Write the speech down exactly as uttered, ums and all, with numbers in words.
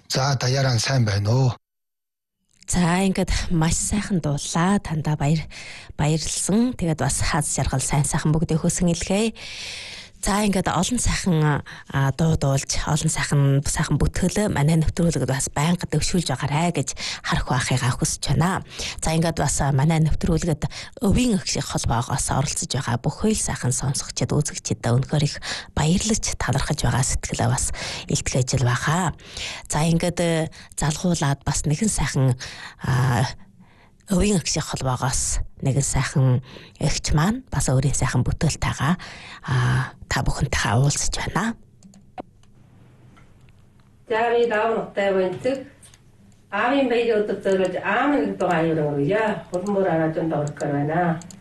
За даяараа сайн байна уу? За ингээд маш сайхан дуулаа. Тандаа баяр баярлсан. Тэгээд бас хаз жаргал сайн сайхан бүгдээ хөсөн илгээе. За ингээд олон сайхан дуу дуулж, олон сайхан сайхан бүтгэл манай нэвтрүүлэгд бас байнга дэвшүүлж байгаарэ гэж харах байхыгаа хүсэж байна. За ингээд бас манай нэвтрүүлэгд өвийн эх шиг холбоогоос оролцож байгаа бүхэл сайхан сонсогчид, үзэгчдэд өнөхөр их баярлаж талархаж байгаа сэтгэлээ бас илтгэж л байгаа. За ингээд залгуулад бас нэгэн сайхан өвийн эх шиг холбоогоос нэгэн сайхан эгч маань бас өөрийн сайхан бүтээлтэйгээ та бүхэнтэйгээ уулзаж байна. Жари даавнтай бэнцэг аавын баяр өдөр зориулж аамын дугаа яруу яа хурмөр араажин дөрөх байна.